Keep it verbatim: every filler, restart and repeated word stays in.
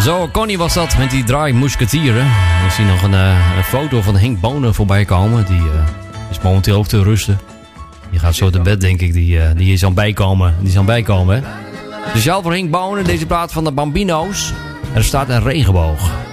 Zo, Connie was dat met die draai Moesketieren. Ik zie nog een, uh, een foto van Henk Bonen voorbij komen. Die uh, is momenteel ook te rusten. Die gaat zo te bed, denk ik. Die, uh, die is aan het bijkomen. Die is aan het bijkomen, hè. Speciaal voor Henk Bonen, deze plaat van de Bambino's. Er staat een regenboog.